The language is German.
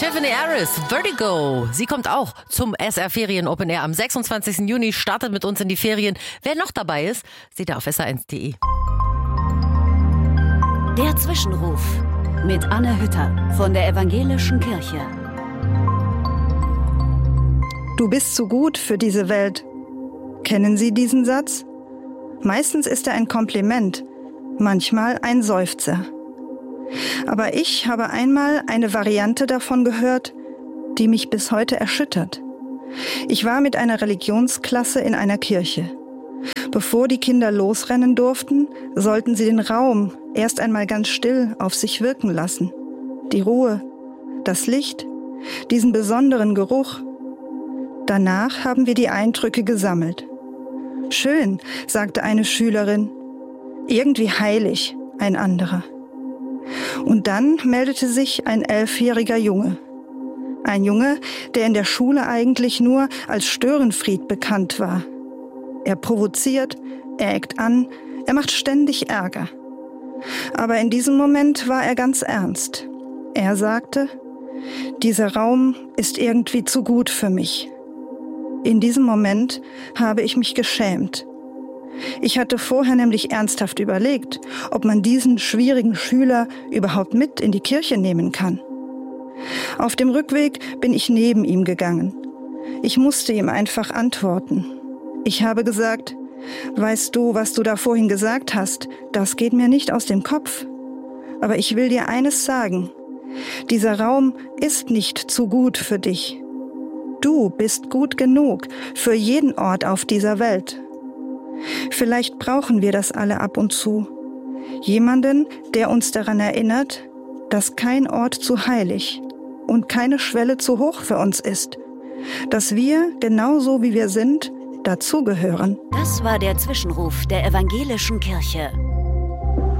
Tiffany Harris, Vertigo. Sie kommt auch zum SR Ferien Open Air. Am 26. Juni startet mit uns in die Ferien. Wer noch dabei ist, seht ihr auf sr1.de. Der Zwischenruf mit Anne Hütter von der Evangelischen Kirche. Du bist zu gut für diese Welt. Kennen Sie diesen Satz? Meistens ist er ein Kompliment, manchmal ein Seufzer. Aber ich habe einmal eine Variante davon gehört, die mich bis heute erschüttert. Ich war mit einer Religionsklasse in einer Kirche. Bevor die Kinder losrennen durften, sollten sie den Raum erst einmal ganz still auf sich wirken lassen. Die Ruhe, das Licht, diesen besonderen Geruch. Danach haben wir die Eindrücke gesammelt. Schön, sagte eine Schülerin. Irgendwie heilig, ein anderer. Und dann meldete sich ein 11-jähriger Junge. Ein Junge, der in der Schule eigentlich nur als Störenfried bekannt war. Er provoziert, er eckt an, er macht ständig Ärger. Aber in diesem Moment war er ganz ernst. Er sagte, dieser Raum ist irgendwie zu gut für mich. In diesem Moment habe ich mich geschämt. Ich hatte vorher nämlich ernsthaft überlegt, ob man diesen schwierigen Schüler überhaupt mit in die Kirche nehmen kann. Auf dem Rückweg bin ich neben ihm gegangen. Ich musste ihm einfach antworten. Ich habe gesagt, weißt du, was du da vorhin gesagt hast, das geht mir nicht aus dem Kopf. Aber ich will dir eines sagen, dieser Raum ist nicht zu gut für dich. Du bist gut genug für jeden Ort auf dieser Welt. Vielleicht brauchen wir das alle ab und zu. Jemanden, der uns daran erinnert, dass kein Ort zu heilig und keine Schwelle zu hoch für uns ist. Dass wir, genauso wie wir sind, dazugehören. Das war der Zwischenruf der Evangelischen Kirche.